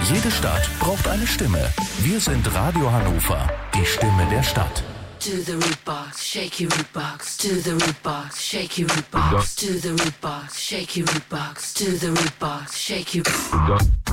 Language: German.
Jede Stadt braucht eine Stimme. Wir sind Radio Hannover, die Stimme der Stadt. To the root box, shake your root box. To the root box, shake your root box. To the root box, shake your root box. To the root box, shake your